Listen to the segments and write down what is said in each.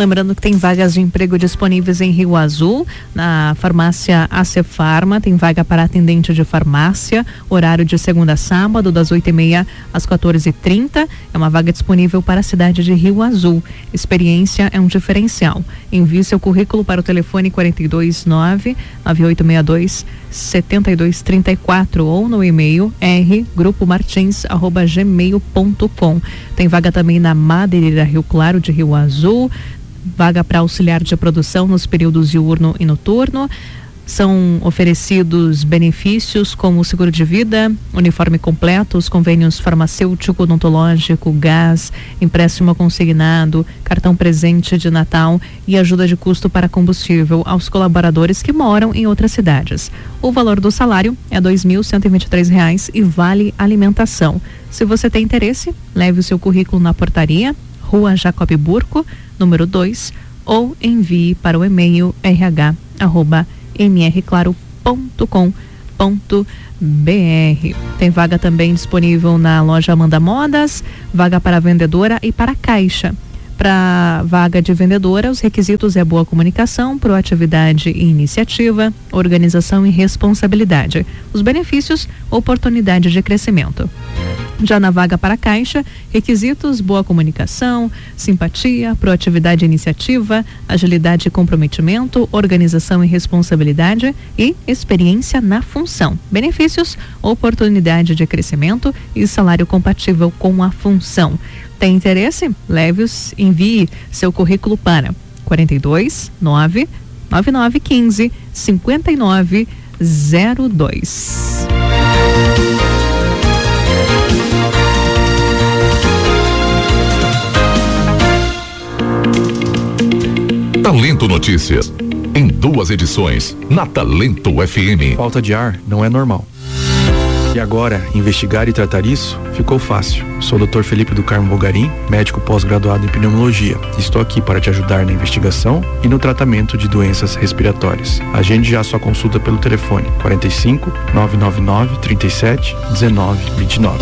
Lembrando que tem vagas de emprego disponíveis em Rio Azul, na farmácia AC Farma, tem vaga para atendente de farmácia, horário de segunda a sábado, das 8h30 às 14h30. É uma vaga disponível para a cidade de Rio Azul. Experiência é um diferencial. Envie seu currículo para o telefone 429-9862-7234 ou no e-mail rgrupomartins@gmail.com. Tem vaga também na Madeireira Rio Claro de Rio Azul, vaga para auxiliar de produção nos períodos diurno e noturno. São oferecidos benefícios como seguro de vida, uniforme completo, os convênios farmacêutico, odontológico, gás, empréstimo consignado, cartão presente de Natal e ajuda de custo para combustível aos colaboradores que moram em outras cidades. O valor do salário é R$ 2.123 e vale alimentação. Se você tem interesse, leve o seu currículo na portaria, Rua Jacob Burco, número 2, ou envie para o e-mail rh@mrclaro.com.br. Tem vaga também disponível na loja Amanda Modas, vaga para vendedora e para caixa. Para vaga de vendedora, os requisitos é boa comunicação, proatividade e iniciativa, organização e responsabilidade. Os benefícios, oportunidade de crescimento. Já na vaga para caixa, requisitos: boa comunicação, simpatia, proatividade e iniciativa, agilidade e comprometimento, organização e responsabilidade e experiência na função. Benefícios: oportunidade de crescimento e salário compatível com a função. Tem interesse? Envie seu currículo para 429-9915-5902. Talento Notícias, em 2 edições, na Talento FM. Falta de ar não é normal. E agora, investigar e tratar isso ficou fácil. Sou o Dr. Felipe do Carmo Bogarim, médico pós-graduado em pneumologia. Estou aqui para te ajudar na investigação e no tratamento de doenças respiratórias. Agende já sua consulta pelo telefone 45 999 37 19 29.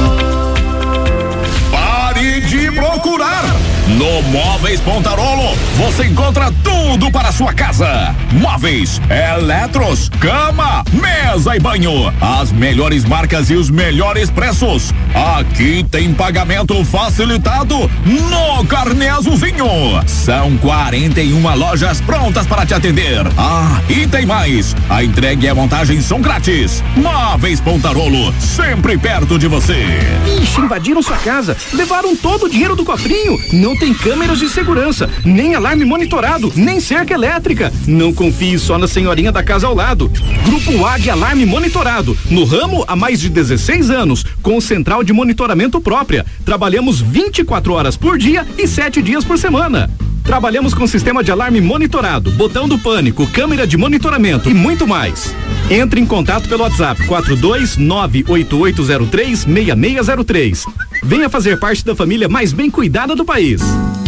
Pare de procurar! No Móveis Pontarolo, você encontra tudo para a sua casa. Móveis, eletros, cama, mesa e banho. As melhores marcas e os melhores preços. Aqui tem pagamento facilitado no Carnê Azulzinho. São 41 lojas prontas para te atender. Ah, e tem mais. A entrega e a montagem são grátis. Móveis Pontarolo, sempre perto de você. Ixi, invadiram sua casa. Levaram todo o dinheiro do cofrinho. Não tem câmeras de segurança, nem alarme monitorado, nem cerca elétrica. Não confie só na senhorinha da casa ao lado. Grupo A de alarme monitorado. No ramo há mais de 16 anos, com central de monitoramento própria. Trabalhamos 24 horas por dia e 7 dias por semana. Trabalhamos com sistema de alarme monitorado, botão do pânico, câmera de monitoramento e muito mais. Entre em contato pelo WhatsApp 42988036603. Venha fazer parte da família mais bem cuidada do país.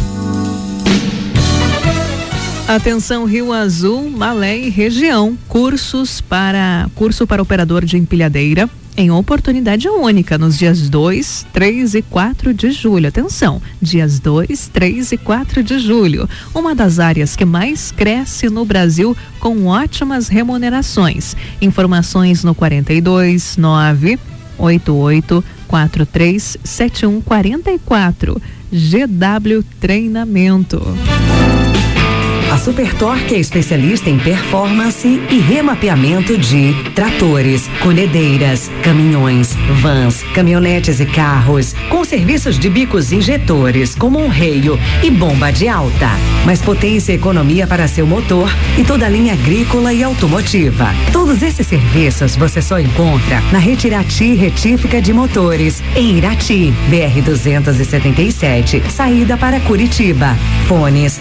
Atenção Rio Azul, Malé e região. Curso para operador de empilhadeira em oportunidade única nos dias 2, 3 e 4 de julho. Atenção, dias 2, 3 e 4 de julho. Uma das áreas que mais cresce no Brasil com ótimas remunerações. Informações no 42 988 43 7144. GW Treinamento. A Super Torque é especialista em performance e remapeamento de tratores, colhedeiras, caminhões, vans, caminhonetes e carros, com serviços de bicos injetores, como um reio e bomba de alta. Mais potência e economia para seu motor e toda a linha agrícola e automotiva. Todos esses serviços você só encontra na Retirati Retífica de Motores, em Irati, BR-277, saída para Curitiba. Fones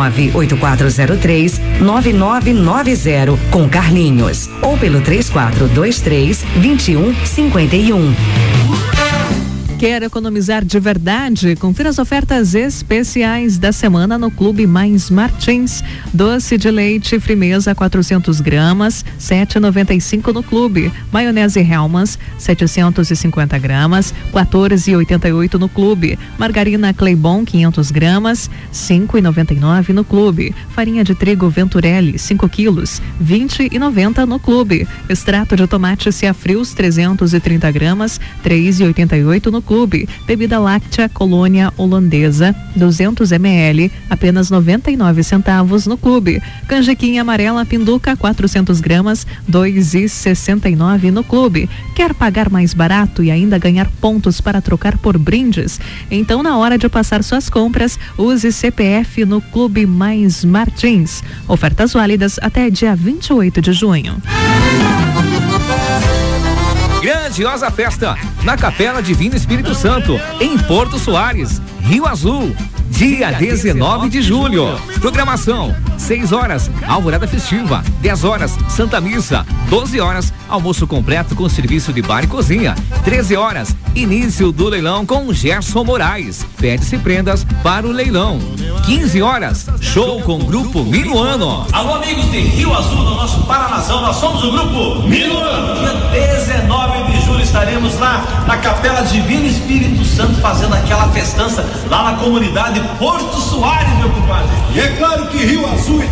98403-9990 com Carlinhos ou pelo 3423-2151. Quer economizar de verdade? Confira as ofertas especiais da semana no Clube Mais Martins. Doce de leite Frimeza 400 gramas, 7,95 no Clube. Maionese Hellmann's 750 gramas, 14,88 no Clube. Margarina Claybon 500 gramas, 5,99 no Clube. Farinha de trigo Venturelli 5 quilos, 20,90 no Clube. Extrato de tomate Ciafrios 330 gramas, 3,88 no Clube. Bebida láctea Colônia Holandesa 200 ml, apenas 99 centavos no Clube. Canjequinha amarela Pinduca 400 gramas, 2,69 no Clube. Quer pagar mais barato e ainda ganhar pontos para trocar por brindes? Então, na hora de passar suas compras, use CPF no Clube Mais Martins. Ofertas válidas até dia 28 de junho. Grandiosa festa na Capela Divino Espírito Santo, em Porto Soares, Rio Azul, dia 19 de julho. Programação: 6 horas, alvorada festiva, 10 horas, Santa Missa, 12 horas, almoço completo com serviço de bar e cozinha, 13 horas, início do leilão com Gerson Moraes, pede-se prendas para o leilão, 15 horas, show com Grupo Minuano. Alô, amigos de Rio Azul, no nosso Paranazão, nós somos o Grupo Minuano. Dia 19 de julho estaremos lá na Capela Divino Espírito Santo fazendo aquela festança lá na comunidade Porto Soares, meu compadre. E é claro que Rio Azul